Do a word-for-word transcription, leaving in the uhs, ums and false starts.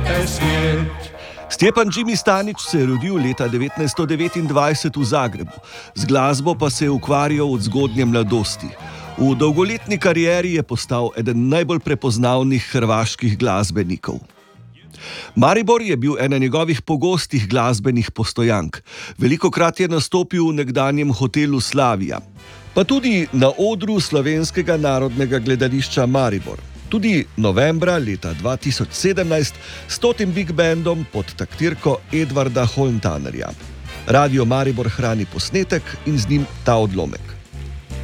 svet. Stjepan Jimmy Stanič se je rodil leta devetnajststo devetindvajset v Zagrebu, z glasbo pa se je ukvarjal od zgodnje mladosti. V dolgoletni karieri je postal eden najbolj prepoznavnih hrvaških glasbenikov. Maribor je bil ena njegovih pogostih glasbenih postojank. Velikokrat je nastopil v nekdanjem hotelu Slavija, pa tudi na odru Slovenskega narodnega gledališča Maribor. Tudi novembra leta dva tisoč sedemnajst s totim big bandom pod taktirko Edvarda Holmtanerja. Radio Maribor hrani posnetek in z njim ta odlomek.